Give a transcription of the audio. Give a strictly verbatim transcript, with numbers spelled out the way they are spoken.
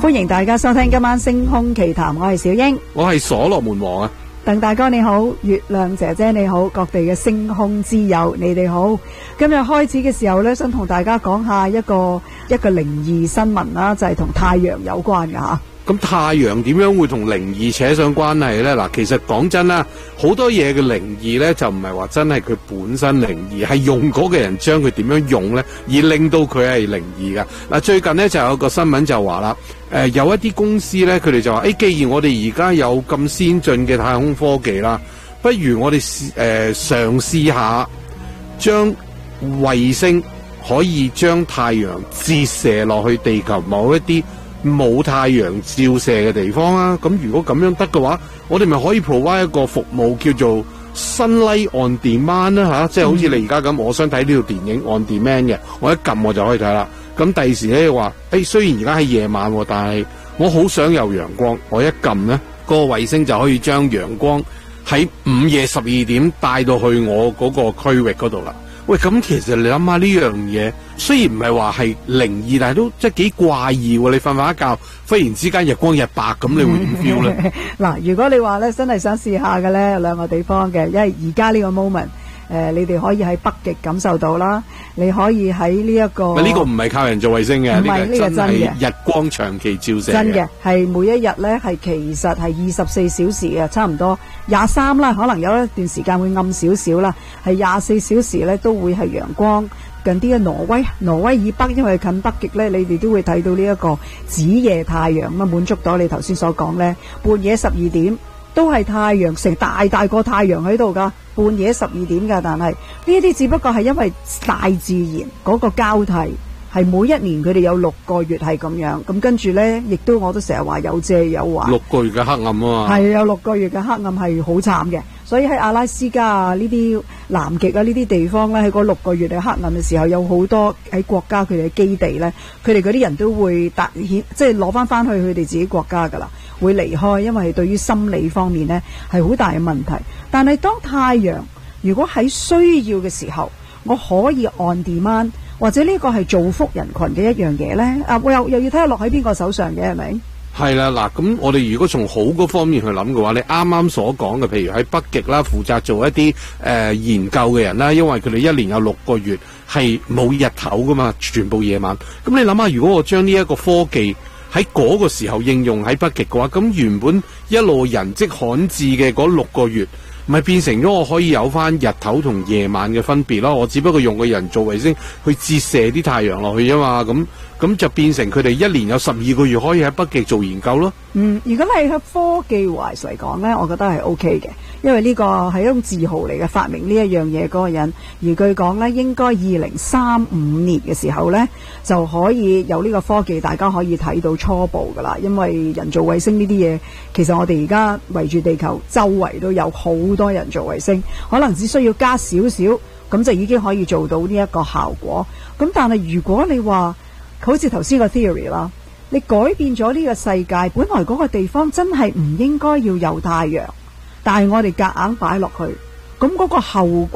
歡迎大家收聽今晚星空奇談，我係小英， 我係所羅門王啊。 鄧大哥你好，月亮姐姐你好，各地嘅星空之友你哋好。今日開始嘅時候呢，想同大家講下一個一個靈異新聞啦，就係同太陽有關嘅吓。 咁太陽點樣會同靈異扯上關係呢？嗱，其實講真啦，好多嘢嘅靈異呢，就唔係話真係佢本身靈異，係用嗰個人將佢點樣用呢，而令到佢係靈異噶。嗱，最近呢，就有個新聞就話啦，誒、呃、有一啲公司呢，佢哋就話，誒、欸、既然我哋而家有咁先進嘅太空科技啦，不如我哋誒嘗試下將衛星可以將太陽折射落去地球某一啲冇太陽照射嘅地方啊。咁如果咁樣得嘅話，我哋咪可以 provide 一個服務叫做 Sunlight on Demand 啦、啊、吓，即係好似你而家咁，我想睇呢套電影 on demand 嘅，我一撳我就可以睇啦。咁第時咧話，誒雖然而家係夜晚，但係我好想有陽光，我一撳咧，嗰個衛星就可以將陽光喺午夜十二點帶到去我嗰個區域嗰度啦。喂，咁其實你諗下呢樣嘢，雖然唔係話係靈異，但係都即係幾怪異喎。你瞓瞓一覺，忽然之間日光日白，咁你會點 feel 咧？嗱， 如果你話咧真係想試下嘅咧，有兩個地方嘅，因為而家呢個 moment。誒、呃，你哋可以喺北極感受到啦，你可以喺呢一個， 呢、這個唔係靠人造衛星嘅， 唔係呢個真嘅， 日光長期照射嘅， 真嘅係每一日咧係其實係二十四小時嘅，差唔多廿三啦，可能有一段時間會暗少少啦，係廿四小時咧都會係陽光。近啲嘅挪威，挪威以北，因為近北極咧，你哋都會睇到呢一個子夜太陽，咁啊滿足到你頭先所講咧，半夜十二點。都係太陽，成大大個太陽喺度噶，半夜十二點噶，但係呢一啲只不過係因為大自然嗰個交替係每一年佢哋有六個月係咁樣，咁跟住呢，亦都我都成日話有借有還。 六個月嘅黑暗啊嘛， 係有六個月嘅黑暗係好慘嘅，所以喺阿拉斯加啊呢啲南極啊呢啲地方呢，喺嗰六個月嘅黑暗嘅時候，有好多喺國家佢哋嘅基地呢，佢哋嗰啲人都會達顯即係攞翻翻去佢哋自己國家噶啦。會離開，因為對於心理方面呢係好大嘅問題。但係當太陽如果喺需要嘅時候，我可以 on demand，或者呢個係造福人群嘅一樣嘢呢，啊，我又又要睇下落喺邊個手上嘅係咪？ 係啦，嗱，咁我哋如果從好嗰方面去諗嘅話，你啱啱所講嘅，譬如喺北極啦，負責做一啲誒、呃、研究嘅人啦，因為佢哋一年有六個月係冇日頭噶嘛，全部夜晚。咁你諗下，如果我將呢一個科技喺嗰個時候應用喺北極嘅話，咁原本一路人跡罕至嘅嗰六個月，咪變成咗我可以有翻日頭同夜晚嘅分別咯。我只不過用個人造衛星去折射啲太陽落去啊嘛，咁咁就變成佢哋一年有十二個月可以喺北極做研究咯。 嗯，如果你喺科技 wise 嚟講呢，我覺得係 OK 嘅，因為呢個係一種自豪嚟嘅，發明呢一樣嘢嗰個人。而據講呢，應該二零三五年嘅時候呢，就可以有呢個科技，大家可以睇到初步噶啦。因為人造衛星呢啲嘢，其實我哋而家圍住地球周圍都有好多人造衛星，可能只需要加少少，咁就已經可以做到呢一個效果。咁但係如果你話好似頭先個 theory 啦，你改變咗呢個世界，本來嗰個地方真係唔應該要有太陽，但係我哋夾硬擺落去，咁嗰個後果